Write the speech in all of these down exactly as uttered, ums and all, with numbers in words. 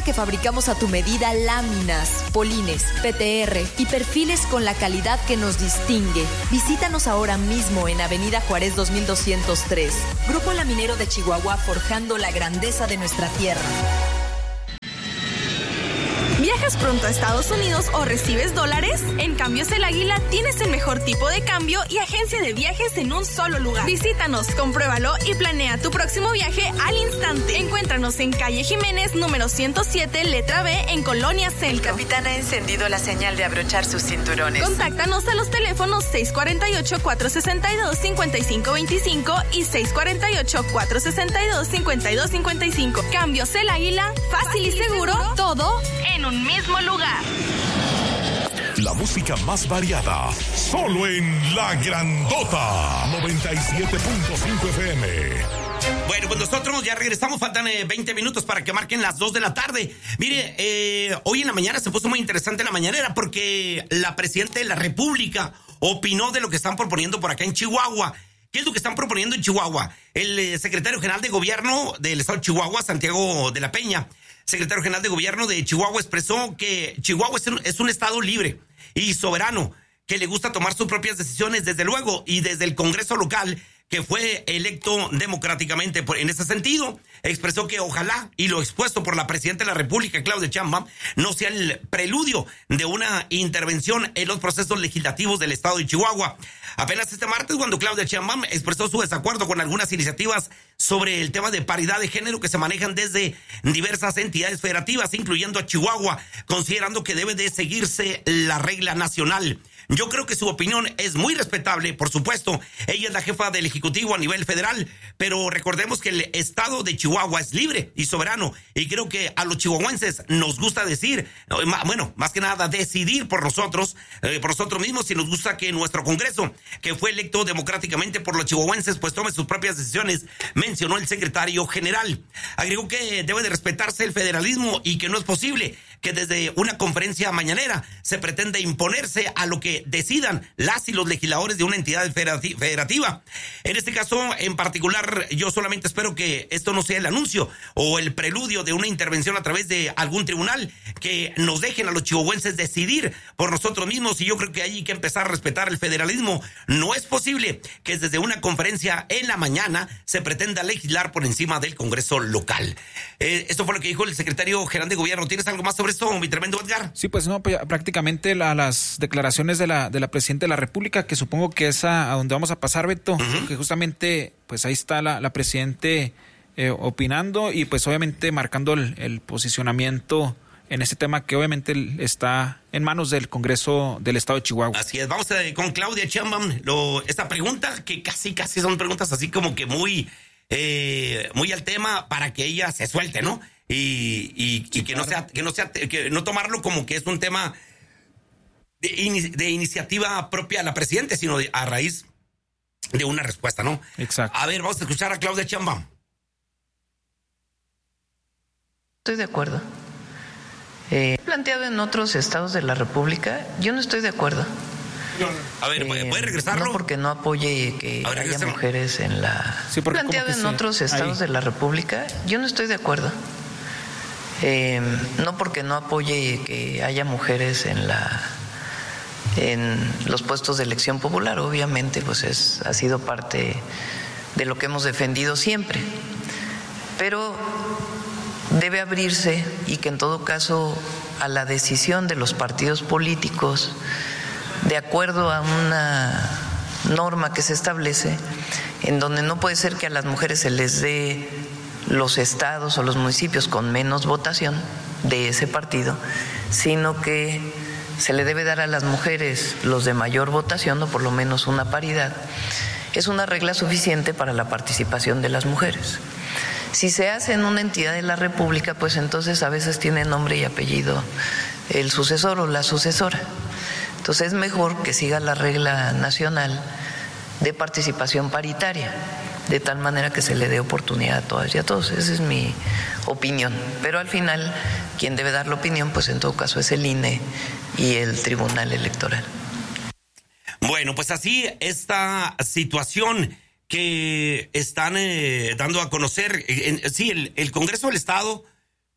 que fabricamos a tu medida láminas, polines, P T R y perfiles con la calidad que nos distingue. Visítanos ahora mismo en Avenida Juárez dos mil doscientos tres. Grupo Laminero de Chihuahua, forjando la grandeza de nuestra tierra. ¿Viajas pronto a Estados Unidos o recibes dólares? En Cambios El Águila tienes el mejor tipo de cambio y agencia de viajes en un solo lugar. Visítanos, compruébalo y planea tu próximo viaje al instante. Encuéntranos en calle Jiménez, número ciento siete, letra B, en Colonia Centro. El capitán ha encendido la señal de abrochar sus cinturones. Contáctanos a los teléfonos seis cuatro ocho, cuatro seis dos, cinco cinco dos cinco y seis cuatro ocho, cuatro seis dos, cinco dos cinco cinco. Cambios El Águila, fácil y seguro, todo en un mismo lugar. La música más variada, solo en La Grandota, noventa y siete punto cinco F M. Bueno, pues nosotros ya regresamos, faltan eh, veinte minutos para que marquen las dos de la tarde. Mire, eh, hoy en la mañana se puso muy interesante la mañanera porque la presidenta de la República opinó de lo que están proponiendo por acá en Chihuahua. ¿Qué es lo que están proponiendo en Chihuahua? El eh, secretario general de gobierno del estado de Chihuahua, Santiago de la Peña, secretario general de gobierno de Chihuahua, expresó que Chihuahua es un, es un estado libre y soberano, que le gusta tomar sus propias decisiones, desde luego, y desde el Congreso local, que fue electo democráticamente. En ese sentido, expresó que ojalá, y lo expuesto por la presidenta de la República, Claudia Sheinbaum, no sea el preludio de una intervención en los procesos legislativos del estado de Chihuahua. Apenas este martes, cuando Claudia Sheinbaum expresó su desacuerdo con algunas iniciativas sobre el tema de paridad de género que se manejan desde diversas entidades federativas, incluyendo a Chihuahua, considerando que debe de seguirse la regla nacional. Yo creo que su opinión es muy respetable, por supuesto. Ella es la jefa del Ejecutivo a nivel federal, pero recordemos que el estado de Chihuahua es libre y soberano, y creo que a los chihuahuenses nos gusta decir, bueno, más que nada decidir por nosotros, eh, por nosotros mismos, y nos gusta que nuestro Congreso, que fue electo democráticamente por los chihuahuenses, pues tome sus propias decisiones, mencionó el secretario general. Agregó que debe de respetarse el federalismo y que no es posible que desde una conferencia mañanera se pretenda imponerse a lo que decidan las y los legisladores de una entidad federativa. En este caso en particular, yo solamente espero que esto no sea el anuncio o el preludio de una intervención a través de algún tribunal, que nos dejen a los chihuahuenses decidir por nosotros mismos, y yo creo que hay que empezar a respetar el federalismo. No es posible que desde una conferencia en la mañana se pretenda legislar por encima del Congreso local. Eh, esto fue lo que dijo el secretario general de gobierno. ¿Tienes algo más sobre esto, mi tremendo Edgar? Sí, pues no, prácticamente la, las declaraciones de la de la presidenta de la República, que supongo que es a, a donde vamos a pasar, Beto, uh-huh. que justamente pues ahí está la, la presidente eh, opinando y pues obviamente marcando el, el posicionamiento en este tema que obviamente está en manos del Congreso del Estado de Chihuahua. Así es, vamos a, con Claudia Sheinbaum, lo, esta pregunta que casi casi son preguntas así como que muy eh, muy al tema, para que ella se suelte, ¿no? Y, y, y que no sea que no sea que no tomarlo como que es un tema de, in, de iniciativa propia a la presidenta, sino de, a raíz de una respuesta, ¿no? Exacto. A ver, vamos a escuchar a Claudia Sheinbaum. Estoy de acuerdo. Eh, planteado en otros estados de la República, yo no estoy de acuerdo. A ver, ¿puede, ¿puede regresarlo? No porque no apoye que ver, haya mujeres en la... Sí, planteado en se... otros estados Ahí. de la República, yo no estoy de acuerdo. Eh, no porque no apoye que haya mujeres en la en los puestos de elección popular, obviamente pues es ha sido parte de lo que hemos defendido siempre, pero debe abrirse, y que en todo caso a la decisión de los partidos políticos, de acuerdo a una norma que se establece, en donde no puede ser que a las mujeres se les dé los estados o los municipios con menos votación de ese partido, sino que se le debe dar a las mujeres los de mayor votación, o por lo menos una paridad. Es una regla suficiente para la participación de las mujeres. Si se hace en una entidad de la República, pues entonces a veces tiene nombre y apellido el sucesor o la sucesora. Entonces es mejor que siga la regla nacional de participación paritaria, de tal manera que se le dé oportunidad a todas y a todos. Esa es mi opinión. Pero al final, quien debe dar la opinión, pues en todo caso es el I N E y el Tribunal Electoral. Bueno, pues así esta situación que están eh, dando a conocer, eh, sí, el, el Congreso del Estado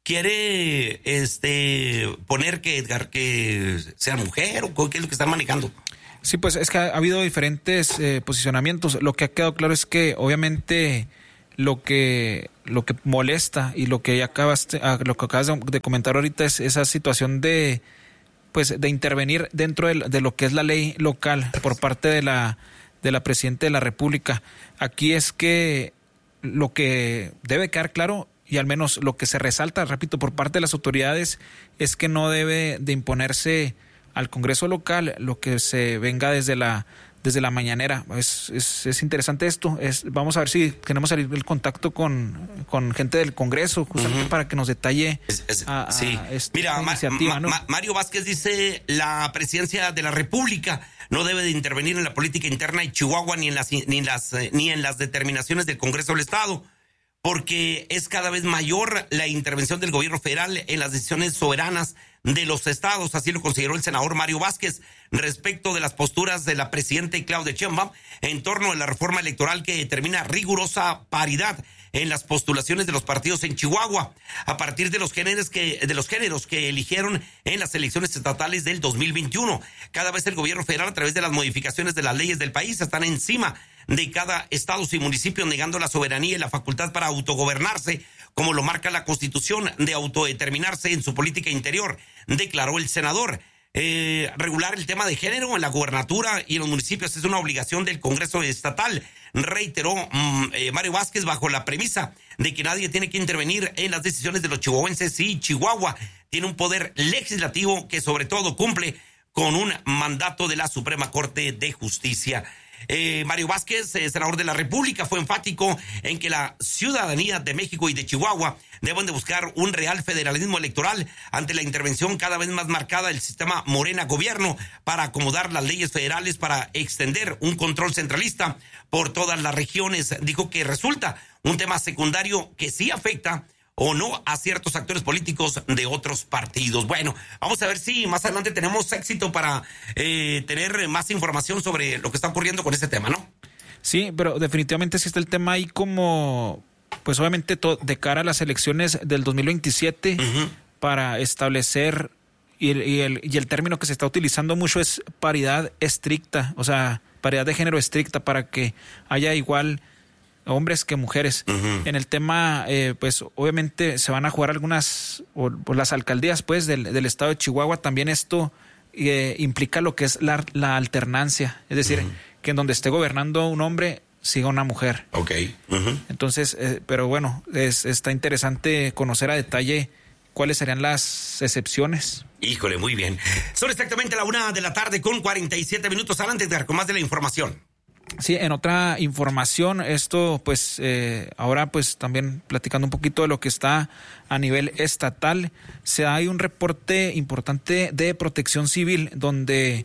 quiere este poner que Edgar que sea mujer o qué es lo que están manejando. Sí, pues es que ha, ha habido diferentes eh, posicionamientos. Lo que ha quedado claro es que obviamente lo que lo que molesta y lo que ya acabas lo que acabas de comentar ahorita es esa situación de pues de intervenir dentro de, de lo que es la ley local por parte de la de la Presidenta de la República. Aquí es que lo que debe quedar claro, y al menos lo que se resalta, repito, por parte de las autoridades, es que no debe de imponerse al Congreso local lo que se venga desde la desde la mañanera. Es, es, es interesante esto. Es, vamos a ver si tenemos el, el contacto con, con gente del Congreso, justamente uh-huh. para que nos detalle es, es, a, a sí. esta Mira, iniciativa. Ma, ¿no? Ma, Mario Vázquez dice, la presidencia de la República no debe de intervenir en la política interna de Chihuahua ni en las, ni en las, ni en las determinaciones del Congreso del Estado, porque es cada vez mayor la intervención del gobierno federal en las decisiones soberanas de los estados. Así lo consideró el senador Mario Vázquez respecto de las posturas de la presidenta Claudia Sheinbaum en torno a la reforma electoral que determina rigurosa paridad en las postulaciones de los partidos en Chihuahua a partir de los géneros que de los géneros que eligieron en las elecciones estatales del dos mil veintiuno. Cada vez el gobierno federal, a través de las modificaciones de las leyes del país, están encima de cada estado y municipio, negando la soberanía y la facultad para autogobernarse, como lo marca la Constitución, de autodeterminarse en su política interior, declaró el senador. Eh, regular el tema de género en la gubernatura y en los municipios es una obligación del Congreso estatal, reiteró mmm, eh, Mario Vázquez, bajo la premisa de que nadie tiene que intervenir en las decisiones de los chihuahuenses y Chihuahua tiene un poder legislativo que sobre todo cumple con un mandato de la Suprema Corte de Justicia. Eh, Mario Vázquez, eh, senador de la República, fue enfático en que la ciudadanía de México y de Chihuahua deben de buscar un real federalismo electoral ante la intervención cada vez más marcada del sistema Morena Gobierno para acomodar las leyes federales para extender un control centralista por todas las regiones. Dijo que resulta un tema secundario que sí afecta o no a ciertos actores políticos de otros partidos. Bueno, vamos a ver si más adelante tenemos éxito para eh, tener más información sobre lo que está ocurriendo con este tema, ¿no? Sí, pero definitivamente sí está el tema ahí como, pues obviamente to- de cara a las elecciones del dos mil veintisiete, uh-huh. para establecer, y el, y, el, y el término que se está utilizando mucho es paridad estricta, o sea, paridad de género estricta, para que haya igual hombres que mujeres. Uh-huh. En el tema, eh, pues obviamente se van a jugar algunas, o, o las alcaldías pues del, del estado de Chihuahua. También esto eh, implica lo que es la, la alternancia, es decir, uh-huh. que en donde esté gobernando un hombre siga una mujer. Ok. Uh-huh. Entonces, eh, pero bueno, es, está interesante conocer a detalle cuáles serían las excepciones. Híjole, muy bien. Son exactamente la una de la tarde con cuarenta y siete minutos. Adelante, Edgar, con más de la información. Sí, en otra información, esto pues eh, ahora pues también platicando un poquito de lo que está a nivel estatal, se hay un reporte importante de Protección Civil donde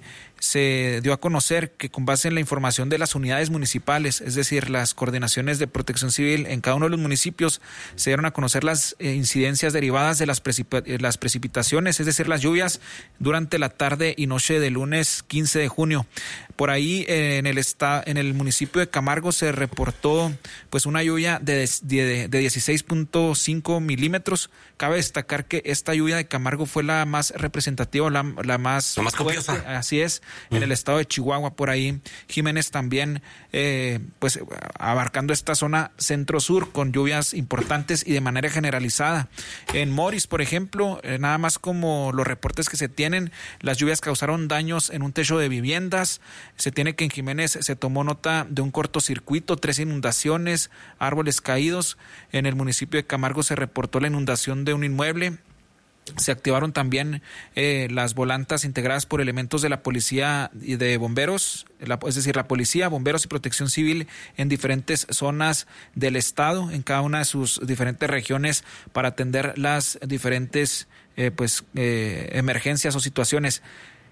se dio a conocer que con base en la información de las unidades municipales, es decir, las coordinaciones de Protección Civil en cada uno de los municipios, se dieron a conocer las eh, incidencias derivadas de las, precip- las precipitaciones, es decir, las lluvias durante la tarde y noche del lunes quince de junio. Por ahí eh, en el esta- en el municipio de Camargo se reportó pues una lluvia de, de, de dieciséis punto cinco milímetros. Cabe destacar que esta lluvia de Camargo fue la más representativa, la, la más, la más copiosa. Fuerte, así es, en el estado de Chihuahua. Por ahí Jiménez también eh, pues abarcando esta zona centro-sur con lluvias importantes y de manera generalizada. En Moris, por ejemplo, eh, nada más como los reportes que se tienen, las lluvias causaron daños en un techo de viviendas. Se tiene que en Jiménez se tomó nota de un cortocircuito, tres inundaciones, árboles caídos. En el municipio de Camargo se reportó la inundación de un inmueble. Se activaron también eh, las volantas integradas por elementos de la policía y de bomberos, la, es decir, la policía, bomberos y protección civil en diferentes zonas del estado, en cada una de sus diferentes regiones, para atender las diferentes eh, pues eh, emergencias o situaciones.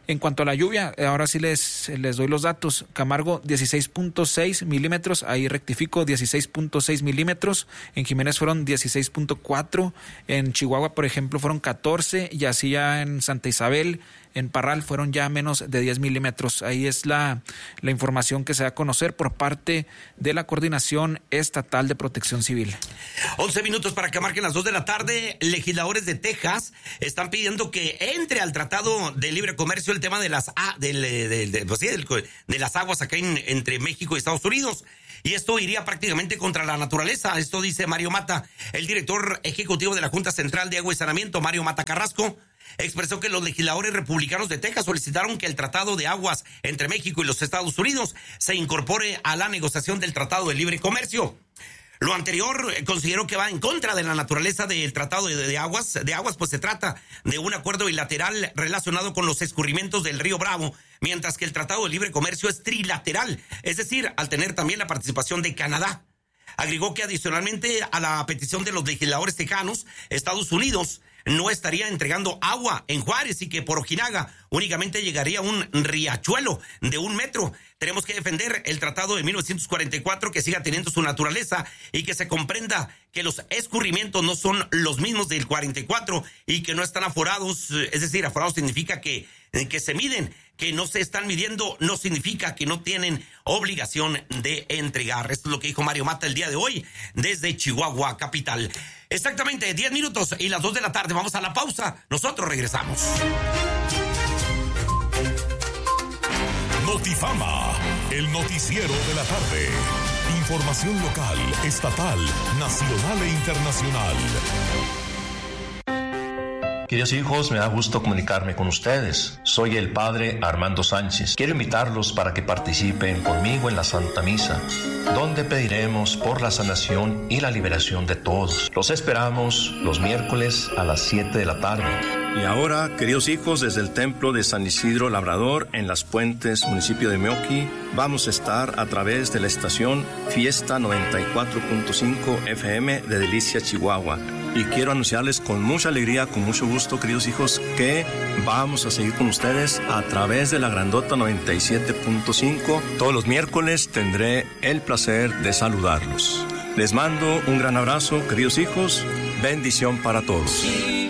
En cuanto a la lluvia, ahora sí les, les doy los datos. Camargo, dieciséis punto seis milímetros, ahí rectifico, dieciséis punto seis milímetros. En Jiménez fueron dieciséis punto cuatro. En Chihuahua, por ejemplo, fueron catorce. Y así ya en Santa Isabel, en Parral, fueron ya menos de diez milímetros. Ahí es la, la información que se da a conocer por parte de la Coordinación Estatal de Protección Civil. once minutos para que marquen las dos de la tarde. Legisladores de Texas están pidiendo que entre al Tratado de Libre Comercio el tema de las, ah, del, del, de, pues sí, del, de las aguas acá en, entre México y Estados Unidos. Y esto iría prácticamente contra la naturaleza. Esto dice Mario Mata, el director ejecutivo de la Junta Central de Agua y Saneamiento, Mario Mata Carrasco. Expresó que los legisladores republicanos de Texas solicitaron que el Tratado de Aguas entre México y los Estados Unidos se incorpore a la negociación del Tratado de Libre Comercio. Lo anterior eh, considero que va en contra de la naturaleza del Tratado de, de Aguas. De Aguas, pues se trata de un acuerdo bilateral relacionado con los escurrimientos del río Bravo, mientras que el Tratado de Libre Comercio es trilateral, es decir, al tener también la participación de Canadá. Agregó que adicionalmente a la petición de los legisladores tejanos, Estados Unidos no estaría entregando agua en Juárez y que por Ojinaga únicamente llegaría un riachuelo de un metro. Tenemos que defender el tratado de mil novecientos cuarenta y cuatro, que siga teniendo su naturaleza y que se comprenda que los escurrimientos no son los mismos del cuarenta y cuatro y que no están aforados. Es decir, aforados significa que, que se miden, que no se están midiendo no significa que no tienen obligación de entregar. Esto es lo que dijo Mario Mata el día de hoy desde Chihuahua capital. Exactamente diez minutos y las dos de la tarde. Vamos a la pausa. Nosotros regresamos. Notifama, el noticiero de la tarde. Información local, estatal, nacional e internacional. Queridos hijos, me da gusto comunicarme con ustedes. Soy el Padre Armando Sánchez. Quiero invitarlos para que participen conmigo en la Santa Misa, donde pediremos por la sanación y la liberación de todos. Los esperamos los miércoles a las siete de la tarde. Y ahora, queridos hijos, desde el templo de San Isidro Labrador, en Las Puentes, municipio de Meoqui, vamos a estar a través de la estación Fiesta noventa y cuatro punto cinco F M de Delicia, Chihuahua. Y quiero anunciarles con mucha alegría, con mucho gusto, queridos hijos, que vamos a seguir con ustedes a través de la Grandota noventa y siete punto cinco. Todos los miércoles tendré el placer de saludarlos. Les mando un gran abrazo, queridos hijos. Bendición para todos.